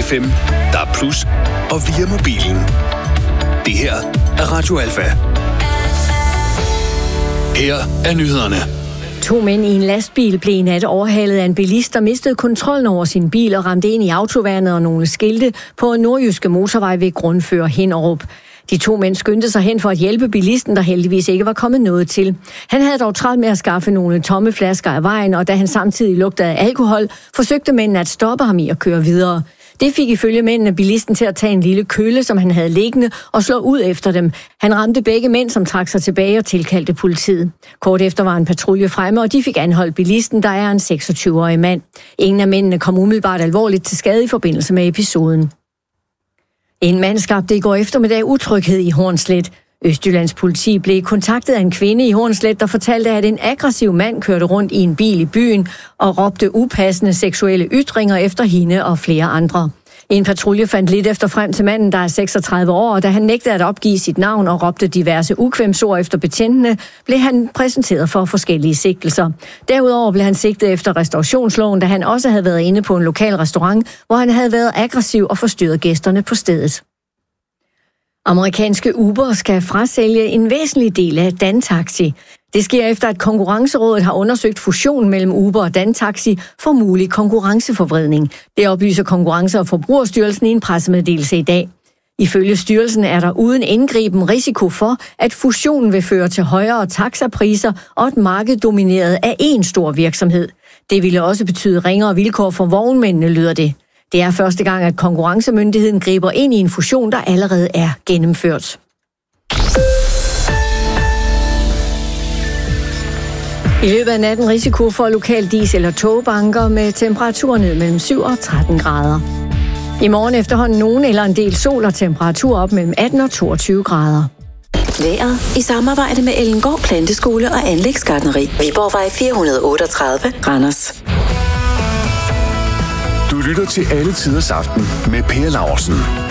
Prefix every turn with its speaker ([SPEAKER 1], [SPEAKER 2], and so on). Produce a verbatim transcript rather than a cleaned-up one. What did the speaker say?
[SPEAKER 1] F M, D A B plus, og via mobilen. Det her er Radio Alfa. Her er nyhederne.
[SPEAKER 2] To mænd i en lastbil blev i nat overhalet af en bilist, der mistede kontrollen over sin bil og ramte ind i autoværnet og nogle skilte på nordjyske motorvej ved Grundfør Hinderup. De to mænd skyndte sig hen for at hjælpe bilisten, der heldigvis ikke var kommet noget til. Han havde dog travlt med at skaffe nogle tomme flasker af vejen, og da han samtidig lugtede af alkohol, forsøgte mændene at stoppe ham i at køre videre. Det fik ifølge mændene bilisten til at tage en lille køle, som han havde liggende, og slå ud efter dem. Han ramte begge mænd, som trak sig tilbage og tilkaldte politiet. Kort efter var en patrulje fremme, og de fik anholdt bilisten, der er en seksogtyve-årig mand. Ingen af mændene kom umiddelbart alvorligt til skade i forbindelse med episoden. En mand skabte i går eftermiddag utryghed i Hornslet. Østjyllands politi blev kontaktet af en kvinde i Hornslet, der fortalte, at en aggressiv mand kørte rundt i en bil i byen og råbte upassende seksuelle ytringer efter hende og flere andre. En patrulje fandt lidt efter frem til manden, der er seksogtredive år, og da han nægtede at opgive sit navn og råbte diverse ukvemsord efter betjentene, blev han præsenteret for forskellige sigtelser. Derudover blev han sigtet efter restaurationsloven, da han også havde været inde på en lokal restaurant, hvor han havde været aggressiv og forstyrret gæsterne på stedet. Amerikanske Uber skal frasælge en væsentlig del af Dantaxi. Det sker efter, at Konkurrencerådet har undersøgt fusionen mellem Uber og Dantaxi for mulig konkurrenceforvridning. Det oplyser Konkurrence- og Forbrugerstyrelsen i en pressemeddelelse i dag. Ifølge styrelsen er der uden indgriben risiko for, at fusionen vil føre til højere taxapriser og et marked domineret af én stor virksomhed. Det ville også betyde ringere vilkår for vognmændene, lyder det. Det er første gang, at konkurrencemyndigheden griber ind i en fusion, der allerede er gennemført. I løbet af natten risiko for lokal diesel- og togbanker med temperaturer ned mellem syv og tretten grader. I morgen efterhånden nogen eller en del sol og temperatur op mellem atten og toogtyve grader.
[SPEAKER 3] Vejret i samarbejde med Ellengård Planteskole og Anlægsgartneri. Viborgvej fire hundrede otteogtredive, Randers.
[SPEAKER 1] Du lytter til Alle Tiders Aften med Per Laursen.